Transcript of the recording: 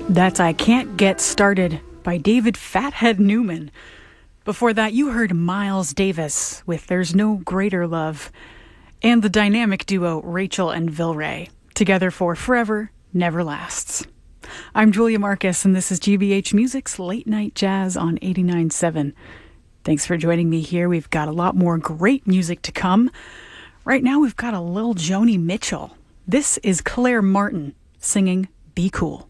That's I Can't Get Started by David Fathead Newman. Before that, you heard Miles Davis with There's No Greater Love, and the dynamic duo Rachel and Vilray, together for Forever Never Lasts. I'm Julia Marcus, and this is GBH Music's Late Night Jazz on 89.7. Thanks for joining me here. We've got a lot more great music to come. Right now, we've got a little Joni Mitchell. This is Claire Martin singing Be Cool.